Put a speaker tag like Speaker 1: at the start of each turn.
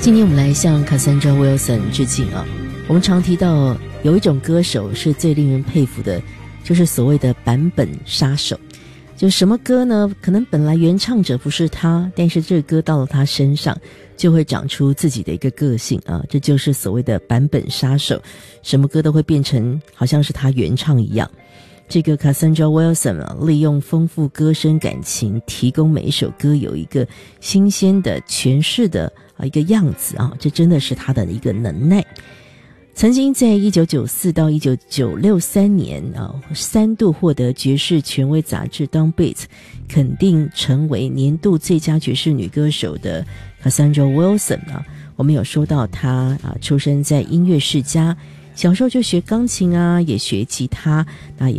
Speaker 1: 今天我们来向 Cassandra Wilson 致敬啊！我们常提到有一种歌手是最令人佩服的，就是所谓的版本杀手。就什么歌呢？可能本来原唱者不是他，但是这个歌到了他身上，就会长出自己的一个个性啊！这就是所谓的版本杀手，什么歌都会变成好像是他原唱一样。这个 Cassandra Wilson 啊，利用丰富歌声感情，提供每一首歌有一个新鲜的诠释的一个样子啊，这真的是他的一个能耐。曾经在1994到1993年啊，3度获得爵士权威杂志 Downbeat 肯定成为年度最佳爵士女歌手的 Cassandra Wilson 啊，我们有说到她出生在音乐世家，小时候就学钢琴啊，也学吉他，那也